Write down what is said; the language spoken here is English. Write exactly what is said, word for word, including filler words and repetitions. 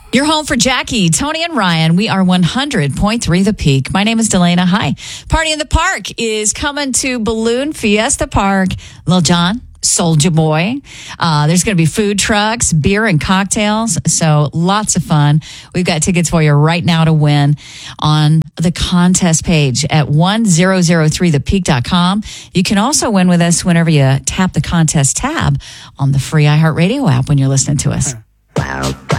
You're home for Jackie, Tony, and Ryan. We are one hundred point three The Peak. My name is Delana. Hi. Party in the Park is coming to Balloon Fiesta Park. Lil Jon, Soulja Boy. Uh, there's going to be food trucks, beer, and cocktails. So lots of fun. We've got tickets for you right now to win on the contest page at one thousand three the peak dot com. You can also win with us whenever you tap the contest tab on the free iHeartRadio app when you're listening to us. Wow.